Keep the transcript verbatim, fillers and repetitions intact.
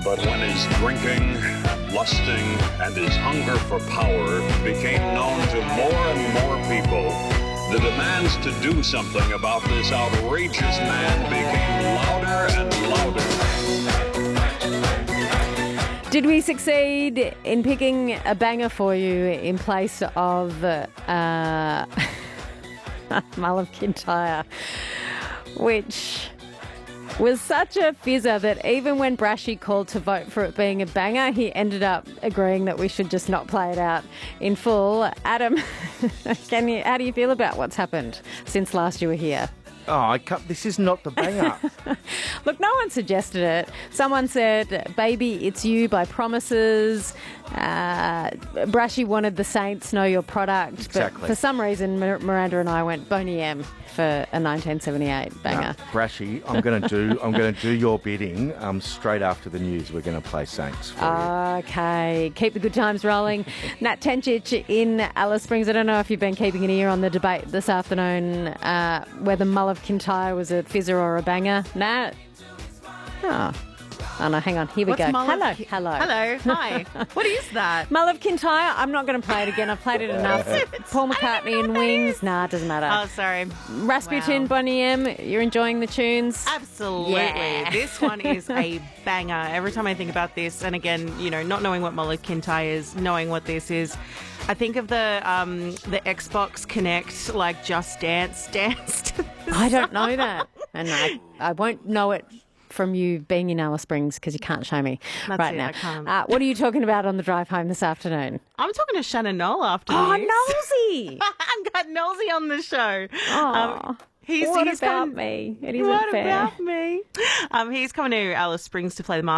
But when his drinking, lusting, and his hunger for power became known to more and more people, the demands to do something about this outrageous man became louder and louder. Did we succeed in picking a banger for you in place of uh, Mull of Kintyre, which was such a fizzer that even when Brashy called to vote for it being a banger, he ended up agreeing that we should just not play it out in full. Adam, can you, how do you feel about what's happened since last you were here? Oh, I can't, this is not the banger. Look, no one suggested it. Someone said, Baby, It's You by Promises. Uh, Brashy wanted the Saints, Know Your Product. Exactly. But for some reason, Mir- Miranda and I went Boney M for a nineteen seventy-eight banger. No, Brashy, I'm going to do I'm going to do your bidding. Um, straight after the news, we're going to play Saints for you. Okay, keep the good times rolling. Nat Tencic in Alice Springs. I don't know if you've been keeping an ear on the debate this afternoon, uh, whether Mull of Kintyre was a fizzer or a banger. Nat? Oh. Oh, no, hang on. Here we What's go. Mull Hello, of Ki- hello. Hello, hi. What is that? Mull of Kintyre. I'm not going to play it again. I've played it enough. Paul McCartney and Wings. Nah, it doesn't matter. Oh, sorry. Rasputin, Wow. Boney M. You're enjoying the tunes? Absolutely. Yeah. This one is a banger. Every time I think about this, and again, you know, not knowing what Mull of Kintyre is, knowing what this is, I think of the um, the Xbox Connect, like Just Dance dance. to this I don't song. know that. And I, I won't know it from you being in Alice Springs because you can't show me That's right it, now. I can't. Uh, what are you talking about on the drive home this afternoon? I'm talking to Shannon Knoll after Oh, this. Nosy! I've got Nosy on the show. Oh, he's, what he's about coming, me? It isn't What fair. about me? Um, he's coming to Alice Springs to play the